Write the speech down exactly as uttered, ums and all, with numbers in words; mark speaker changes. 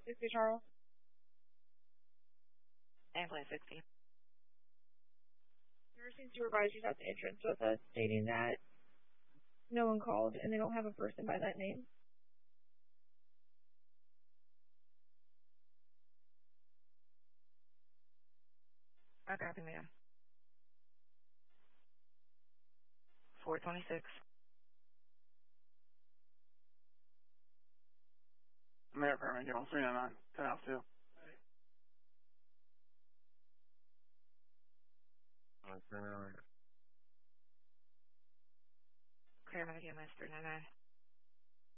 Speaker 1: sixty Charles.
Speaker 2: Ambulance sixty.
Speaker 1: Nursing supervisor's at the entrance with us stating that no one called and they don't have a person by that name.
Speaker 2: I copy, ma'am. four twenty-six.
Speaker 3: Mayor Perman, you three nine nine, ten out two.
Speaker 2: Clear medic, M S three nine nine.